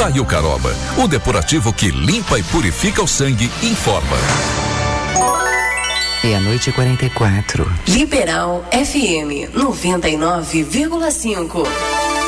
Daí Caroba, o depurativo que limpa e purifica o sangue, informa. 00:44. Liberal FM 99,5.